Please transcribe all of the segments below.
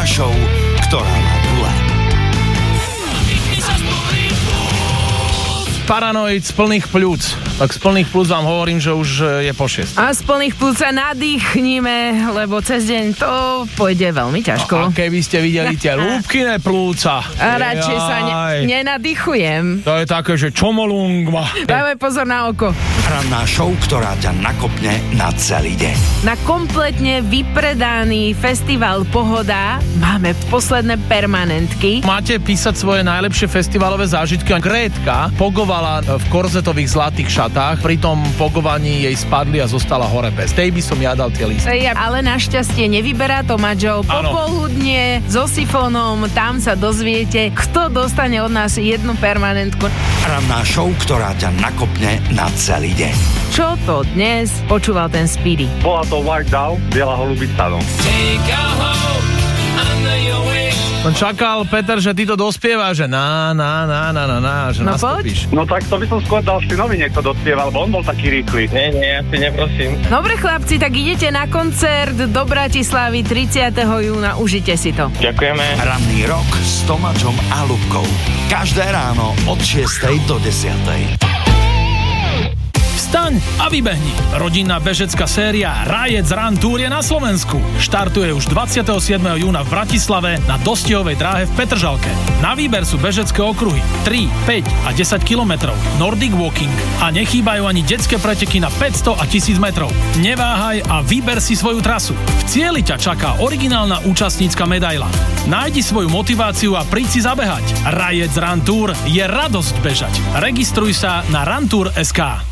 Ranná show, ktorá má dule. Paranoid z plných pľúc. Tak z plných pľúc vám hovorím, že už je po 6. A z plných pľúc sa nadýchnime, lebo cez deň to pôjde veľmi ťažko. A keby ste videli tie lúbkyné plúca. A radšej sa nenadýchujem. To je také, že čomolungma. Dávaj pozor na oko. Ranná show, ktorá ťa nakopne na celý deň. Na kompletne vypredaný festival Pohoda máme posledné permanentky. Máte písať svoje najlepšie festivalové zážitky. Grétka pogovala v korzetových zlatých šatách, pri tom pogovaní jej spadli a zostala hore bez. Tej by som ja dal tie listy. Ale našťastie nevyberá to Maďo. Popoludne so sifónom, tam sa dozviete, kto dostane od nás jednu permanentku. Ranná show, ktorá ťa nakopne na celý deň. Čo to dnes počúval ten Speedy? Bola to White Dove, Biela holubica, no. On čakal, Peter, že ty to dospievaš, že že nastúpiš. No tak to by som skôr dal synovi niekto dospieval, lebo on bol taký rýchly. Nie, ja si neprosím. Dobre chlapci, tak idete na koncert do Bratislavy 30. júna, užite si to. Ďakujeme. Ranný rok s Tomáčom a Ľubkou. Každé ráno od 6. do 10. Vstaň a vybehni. Rodinná bežecká séria Rajec Run Tour je na Slovensku. Štartuje už 27. júna v Bratislave na Dostihovej dráhe v Petržalke. Na výber sú bežecké okruhy 3, 5 a 10 kilometrov, Nordic Walking a nechýbajú ani detské preteky na 500 a 1000 metrov. Neváhaj a vyber si svoju trasu. V cieli ťa čaká originálna účastnícka medaila. Nájdi svoju motiváciu a príď si zabehať. Rajec Run Tour je radosť bežať. Registruj sa na runtour.sk.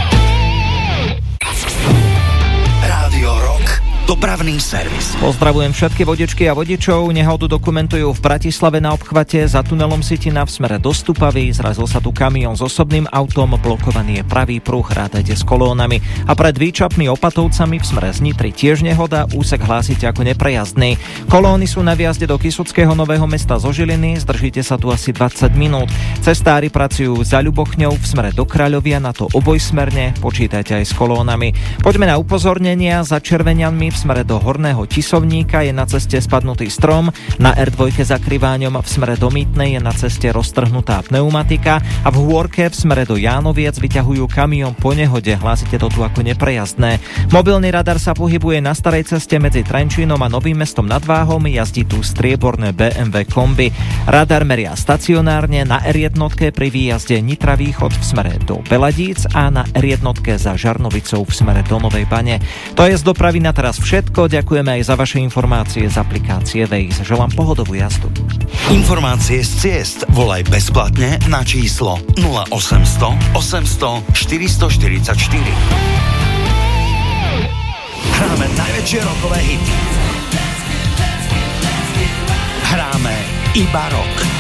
Rádio Rock. Dopravný servis. Pozdravujem všetky vodičky a vodičov. Nehodu dokumentujú v Bratislave na obchvate za tunelom Sitina v smere do Stupavy. Zrazil sa tu kamión s osobným autom, blokovaný je pravý pruh, rátajte s kolónami. A pred Výčapmi Opatovcami v smere z Nitry tiež nehoda, úsek hlásite ako neprejazdný. Kolóny sú na viazde do Kysuckého Nového Mesta zo Žiliny, zdržíte sa tu asi 20 minút. Cestári pracujú za Ľubochňou v smere do Kráľovia, na to obojsmerne, počítajte aj s kolónami. Poďme na upozornenia. Za Červeňanmi v smere do Horného Tisovníka je na ceste spadnutý strom, na R2 za Kriváňom v smere do Mýtnej je na ceste roztrhnutá pneumatika a v Hôrke v smere do Jánoviec vyťahujú kamión po nehode, hlásite to tu ako neprejazdné. Mobilný radar sa pohybuje na starej ceste medzi Trenčínom a Novým Mestom nad Váhom, jazdí tu strieborné BMW kombi. Radar meria stacionárne na R1 pri výjazde Nitra Východ v smere do Beladíc a na R1 za Žarnovicou v smere do Novej Bane. To je z dopravy na teraz všetko, ďakujeme aj za vaše informácie z aplikácie Waze. Želám pohodovú jazdu. Informácie z ciest volaj bezplatne na číslo 0800 800 444. Hráme najväčšie rockové hity. Hráme iba rock.